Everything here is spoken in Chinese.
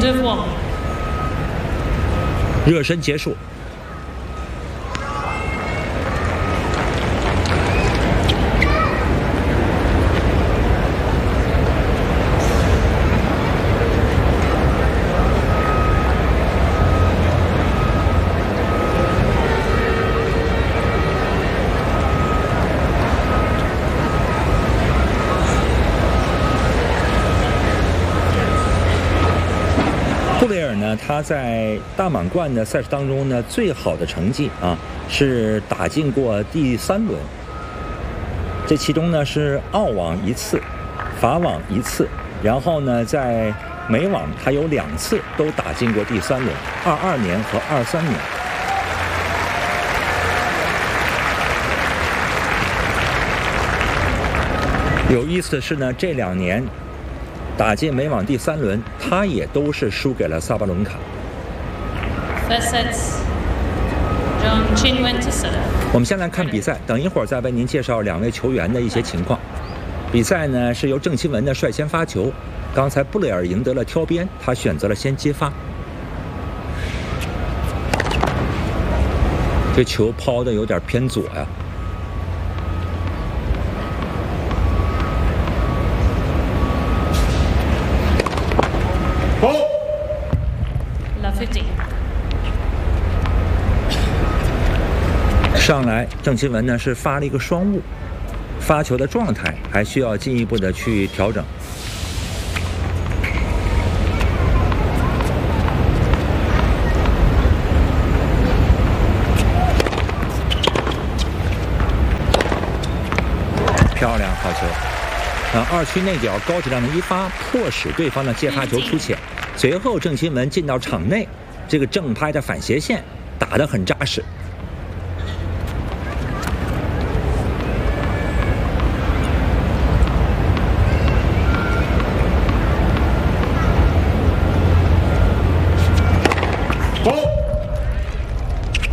devoir。 热身结束。布雷尔呢，他在大满贯的赛事当中呢，最好的成绩啊是打进过第3轮。这其中呢是澳网1次，法网1次，然后呢在美网他有2次都打进过第3轮，22年和23年。有意思的是呢，这2年。打进美网第3轮，他也都是输给了萨巴伦卡。我们先来看比赛，等一会儿再为您介绍2位球员的一些情况。比赛呢是由郑钦文的率先发球，刚才布雷尔赢得了挑边，他选择了先接发。这球抛的有点偏左呀。上来，郑钦文呢是发了一个双误，发球的状态还需要进一步的去调整。漂亮，好球！二区内角高质量的一发，迫使对方的接发球出浅。随后郑钦文进到场内，这个正拍的反斜线打得很扎实。